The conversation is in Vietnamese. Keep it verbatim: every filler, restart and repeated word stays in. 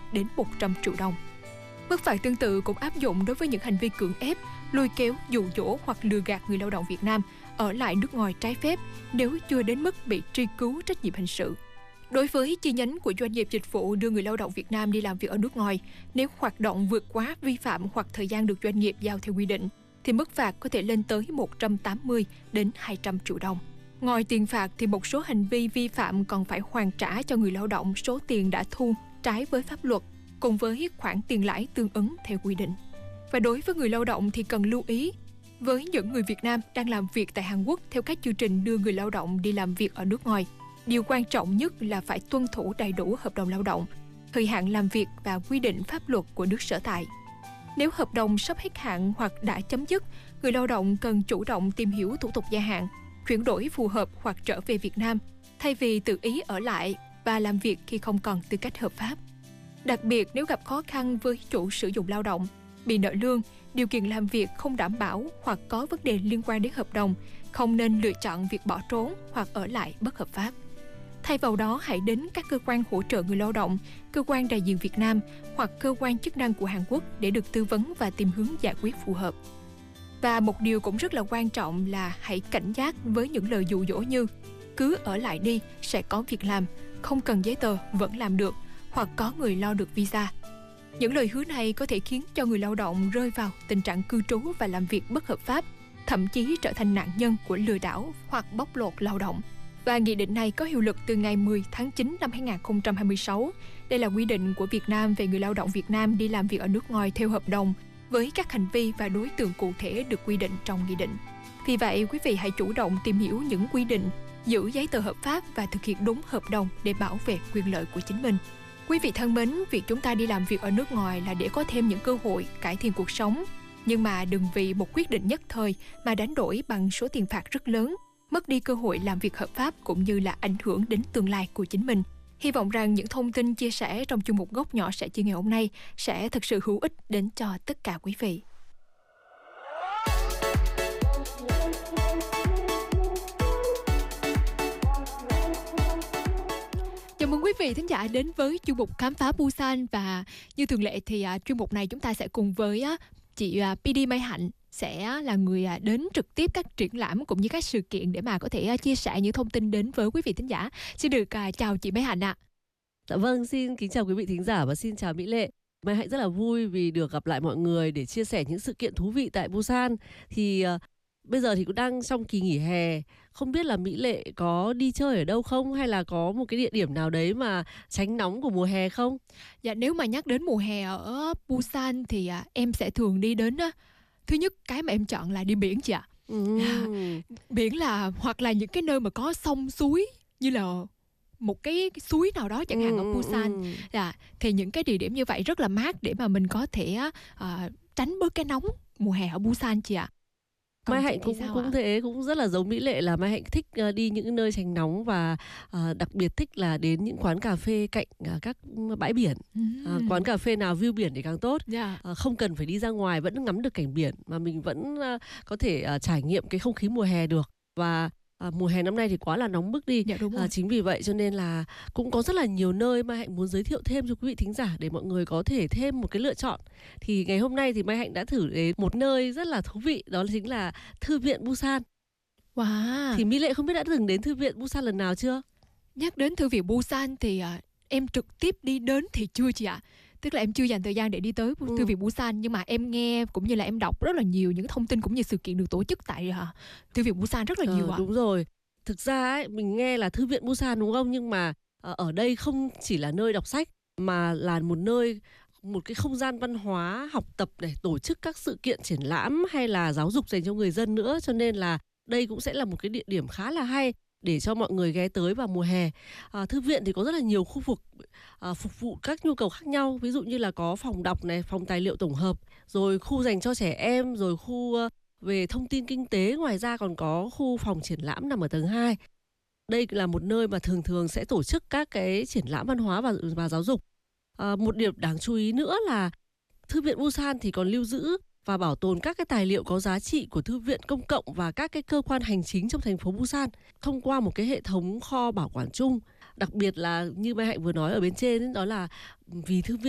đến một trăm triệu đồng. Mức phạt tương tự cũng áp dụng đối với những hành vi cưỡng ép, lôi kéo, dụ dỗ hoặc lừa gạt người lao động Việt Nam ở lại nước ngoài trái phép nếu chưa đến mức bị truy cứu trách nhiệm hình sự. Đối với chi nhánh của doanh nghiệp dịch vụ đưa người lao động Việt Nam đi làm việc ở nước ngoài, nếu hoạt động vượt quá vi phạm hoặc thời gian được doanh nghiệp giao theo quy định, thì mức phạt có thể lên tới một trăm tám mươi đến hai trăm triệu đồng. Ngoài tiền phạt thì một số hành vi vi phạm còn phải hoàn trả cho người lao động số tiền đã thu trái với pháp luật, cùng với khoản tiền lãi tương ứng theo quy định. Và đối với người lao động thì cần lưu ý, với những người Việt Nam đang làm việc tại Hàn Quốc theo các chương trình đưa người lao động đi làm việc ở nước ngoài, điều quan trọng nhất là phải tuân thủ đầy đủ hợp đồng lao động, thời hạn làm việc và quy định pháp luật của nước sở tại. Nếu hợp đồng sắp hết hạn hoặc đã chấm dứt, người lao động cần chủ động tìm hiểu thủ tục gia hạn, chuyển đổi phù hợp hoặc trở về Việt Nam, thay vì tự ý ở lại và làm việc khi không còn tư cách hợp pháp. Đặc biệt nếu gặp khó khăn với chủ sử dụng lao động, bị nợ lương, điều kiện làm việc không đảm bảo hoặc có vấn đề liên quan đến hợp đồng, không nên lựa chọn việc bỏ trốn hoặc ở lại bất hợp pháp. Thay vào đó, hãy đến các cơ quan hỗ trợ người lao động, cơ quan đại diện Việt Nam hoặc cơ quan chức năng của Hàn Quốc để được tư vấn và tìm hướng giải quyết phù hợp. Và một điều cũng rất là quan trọng là hãy cảnh giác với những lời dụ dỗ như cứ ở lại đi, sẽ có việc làm, không cần giấy tờ, vẫn làm được, hoặc có người lo được visa. Những lời hứa này có thể khiến cho người lao động rơi vào tình trạng cư trú và làm việc bất hợp pháp, thậm chí trở thành nạn nhân của lừa đảo hoặc bóc lột lao động. Và nghị định này có hiệu lực từ ngày mười tháng chín năm hai nghìn không trăm hai mươi sáu. Đây là quy định của Việt Nam về người lao động Việt Nam đi làm việc ở nước ngoài theo hợp đồng, với các hành vi và đối tượng cụ thể được quy định trong nghị định. Vì vậy, quý vị hãy chủ động tìm hiểu những quy định, giữ giấy tờ hợp pháp và thực hiện đúng hợp đồng để bảo vệ quyền lợi của chính mình. Quý vị thân mến, việc chúng ta đi làm việc ở nước ngoài là để có thêm những cơ hội cải thiện cuộc sống. Nhưng mà đừng vì một quyết định nhất thời mà đánh đổi bằng số tiền phạt rất lớn, mất đi cơ hội làm việc hợp pháp cũng như là ảnh hưởng đến tương lai của chính mình. Hy vọng rằng những thông tin chia sẻ trong chuyên mục Góc Nhỏ Sẻ Chia ngày hôm nay sẽ thực sự hữu ích đến cho tất cả quý vị. Chào mừng quý vị thính giả đến với chuyên mục Khám phá Busan, và như thường lệ thì uh, chuyên mục này chúng ta sẽ cùng với uh, chị uh, pê đê Mai Hạnh sẽ là người uh, đến trực tiếp các triển lãm cũng như các sự kiện để mà có thể uh, chia sẻ những thông tin đến với quý vị thính giả. Xin được uh, chào chị Mai Hạnh ạ. Dạ vâng, xin kính chào quý vị thính giả và xin chào Mỹ Lệ. Mai Hạnh rất là vui vì được gặp lại mọi người để chia sẻ những sự kiện thú vị tại Busan. Thì uh, bây giờ thì cũng đang trong kỳ nghỉ hè, không biết là Mỹ Lệ có đi chơi ở đâu không, hay là có một cái địa điểm nào đấy mà tránh nóng của mùa hè không? Dạ, nếu mà nhắc đến mùa hè ở Busan thì à, em sẽ thường đi đến á, thứ nhất cái mà em chọn là đi biển chị ạ. Ừ. À, biển là hoặc là những cái nơi mà có sông suối, như là một cái, cái suối nào đó chẳng hạn ừ, ở Busan. ừ. Dạ, thì những cái địa điểm như vậy rất là mát để mà mình có thể à, tránh bớt cái nóng mùa hè ở Busan chị ạ. Còn Mai Hạnh cũng cũng ạ? thế, cũng rất là giống Mỹ Lệ, là Mai Hạnh thích uh, đi những nơi tránh nóng và uh, đặc biệt thích là đến những quán cà phê cạnh uh, các bãi biển. Mm. Uh, quán cà phê nào view biển thì càng tốt. Yeah. Uh, không cần phải đi ra ngoài, vẫn ngắm được cảnh biển mà mình vẫn uh, có thể uh, trải nghiệm cái không khí mùa hè được. Và À, mùa hè năm nay thì quá là nóng bức đi. Dạ, đúng rồi. À, chính vì vậy cho nên là cũng có rất là nhiều nơi Mai Hạnh muốn giới thiệu thêm cho quý vị thính giả để mọi người có thể thêm một cái lựa chọn. Thì ngày hôm nay thì Mai Hạnh đã thử đến một nơi rất là thú vị, đó chính là Thư viện Busan. Wow. Thì Mỹ Lệ không biết đã từng đến Thư viện Busan lần nào chưa? Nhắc đến Thư viện Busan thì à, em trực tiếp đi đến thì chưa chị ạ. Tức là em chưa dành thời gian để đi tới ừ. Thư viện Busan, nhưng mà em nghe cũng như là em đọc rất là nhiều những thông tin cũng như sự kiện được tổ chức tại uh, Thư viện Busan rất là ờ, nhiều ạ. Đúng rồi. Thực ra ấy, mình nghe là Thư viện Busan đúng không? Nhưng mà uh, ở đây không chỉ là nơi đọc sách mà là một nơi, một cái không gian văn hóa, học tập để tổ chức các sự kiện triển lãm hay là giáo dục dành cho người dân nữa. Cho nên là đây cũng sẽ là một cái địa điểm khá là hay để cho mọi người ghé tới vào mùa hè. À, thư viện thì có rất là nhiều khu vực à, phục vụ các nhu cầu khác nhau. Ví dụ như là có phòng đọc này, phòng tài liệu tổng hợp, rồi khu dành cho trẻ em, rồi khu uh, về thông tin kinh tế. Ngoài ra còn có khu phòng triển lãm nằm ở tầng hai. Đây là một nơi mà thường thường sẽ tổ chức các cái triển lãm văn hóa và, và giáo dục. À, một điểm đáng chú ý nữa là Thư viện Busan thì còn lưu giữ và bảo tồn các cái tài liệu có giá trị của thư viện công cộng và các cái cơ quan hành chính trong thành phố Busan thông qua một cái hệ thống kho bảo quản chung. Đặc biệt là như Mai Hạnh vừa nói ở bên trên ấy, đó là vì thư viện